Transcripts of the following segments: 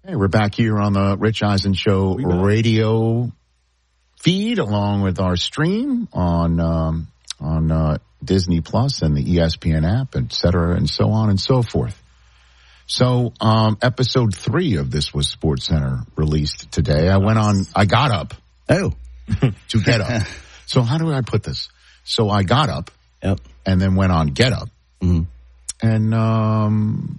Hey, we're back here on the Rich Eisen Show radio feed, along with our stream on Disney Plus and the ESPN app, et cetera, and so on and so forth. So, episode 3 of This Was SportsCenter released today. I got up. Oh. To get up. So how do I put this? So I got up. Yep. And then went on Get Up. Mm-hmm. And,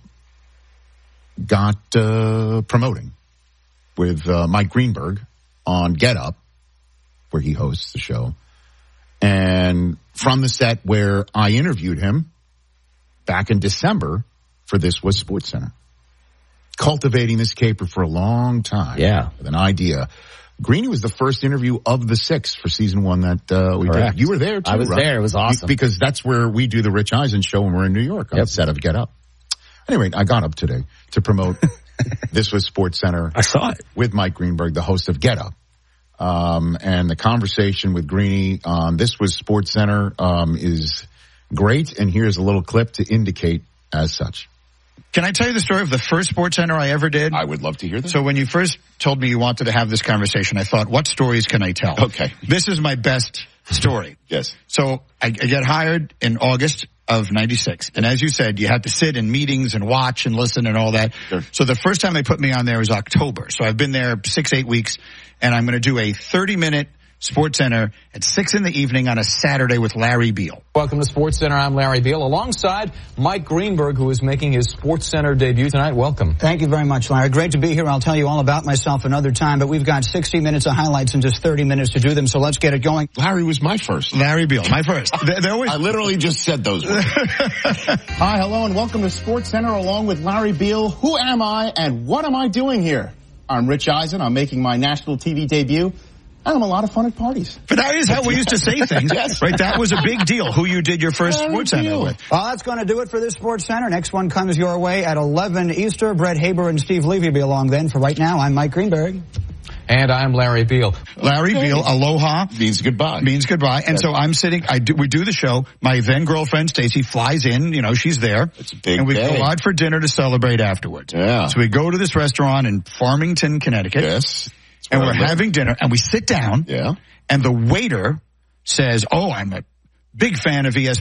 got promoting with Mike Greenberg on Get Up, where he hosts the show. And from the set where I interviewed him back in December for This Was SportsCenter. Cultivating this caper for a long time. Yeah. With an idea. Greeny was the first interview of the 6 for season 1 that we did. You were there too, I was right? there. It was awesome. Because that's where we do the Rich Eisen Show when we're in New York on the set of Get Up. Anyway, I got up today to promote This Was SportsCenter. I saw it. With Mike Greenberg, the host of Get Up. And the conversation with Greeny on This Was SportsCenter is great. And here's a little clip to indicate as such. Can I tell you the story of the first SportsCenter I ever did? I would love to hear this. So when you first told me you wanted to have this conversation, I thought, what stories can I tell? Okay. This is my best story. Yes. So I get hired in August of 96. And as you said, you had to sit in meetings and watch and listen and all that. Sure. So the first time they put me on there was October. So I've been there 6-8 weeks, and I'm going to do a 30-minute SportsCenter at 6 p.m. on a Saturday with Larry Beal. Welcome to SportsCenter. I'm Larry Beal, alongside Mike Greenberg, who is making his SportsCenter debut tonight. Welcome. Thank you very much, Larry. Great to be here. I'll tell you all about myself another time, but we've got 60 minutes of highlights and just 30 minutes to do them, so let's get it going. Larry was my first. Larry Beal, my first. They're always... I literally just said those words. Hi, hello, and welcome to SportsCenter along with Larry Beal. Who am I and what am I doing here? I'm Rich Eisen. I'm making my national TV debut. I'm a lot of fun at parties. But that is how we used to say things. Yes. Right? That was a big deal, who you did your first SportsCenter with. Well, that's going to do it for this SportsCenter. Next one comes your way at 11 Easter. Brett Haber and Steve Levy will be along then. For right now, I'm Mike Greenberg. And I'm Larry Beal. Larry Beal, aloha. Means goodbye. Means goodbye. And so I'm sitting, we do the show. My then girlfriend, Stacy, flies in. You know, she's there. It's a big And we day. go out for dinner to celebrate afterwards. Yeah. So we go to this restaurant in Farmington, Connecticut. Yes. And we're having dinner, and we sit down. Yeah. And the waiter says, oh, I'm a big fan of ESPN.